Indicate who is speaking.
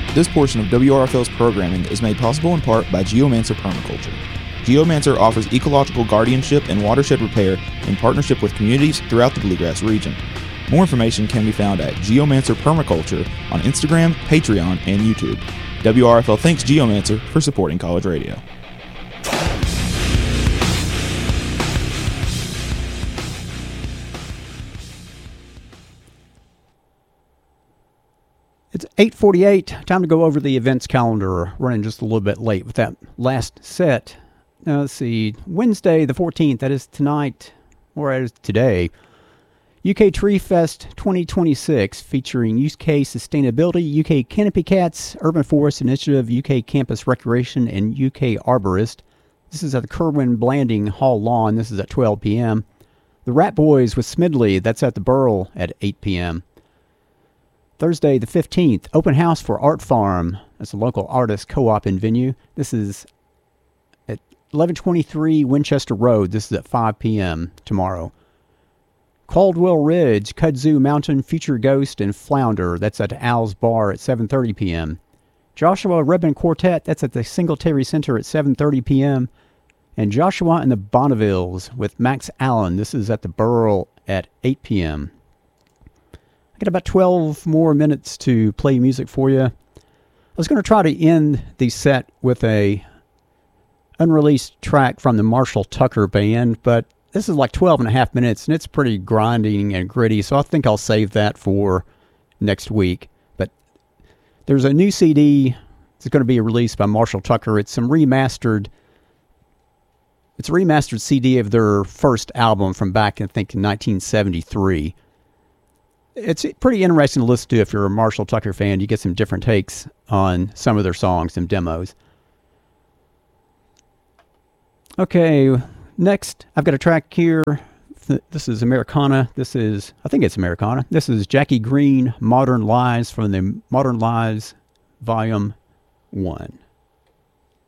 Speaker 1: This portion of WRFL's programming is made possible in part by Geomancer Permaculture. Geomancer offers ecological guardianship and watershed repair in partnership with communities throughout the Bluegrass region. More information can be found at Geomancer Permaculture on Instagram, Patreon, and YouTube. WRFL thanks Geomancer for supporting college radio.
Speaker 2: It's 8:48. Time to go over the events calendar. Running just a little bit late with that last set. Now, let's see. Wednesday the 14th, that is tonight, or as today, UK Tree Fest 2026 featuring UK Sustainability, UK Canopy Cats, Urban Forest Initiative, UK Campus Recreation, and UK Arborist. This is at the Kerwin Blanding Hall Lawn. This is at 12 p.m. The Rat Boys with Smidley, that's at the Burl at 8 p.m. Thursday the 15th, Open House for Art Farm. That's a local artist co-op and venue. This is at 1123 Winchester Road. This is at 5 p.m. tomorrow. Caldwell Ridge, Kudzu Mountain, Future Ghost, and Flounder. That's at Al's Bar at 7:30 p.m. Joshua Ribbon Quartet. That's at the Singletary Center at 7:30 p.m. And Joshua and the Bonnevilles with Max Allen. This is at the Burl at 8 p.m. I got about 12 more minutes to play music for you. I was going to try to end the set with a unreleased track from the Marshall Tucker Band, but this is like 12 and a half minutes, and it's pretty grinding and gritty, so I think I'll save that for next week. But there's a new CD that's going to be released by Marshall Tucker. It's a remastered CD of their first album from back, I think, in 1973. It's pretty interesting to listen to if you're a Marshall Tucker fan. You get some different takes on some of their songs and demos. Okay, next I've got a track here. This is Americana. I think it's Americana. This is Jackie Green, Modern Lies from the Modern Lies Volume 1.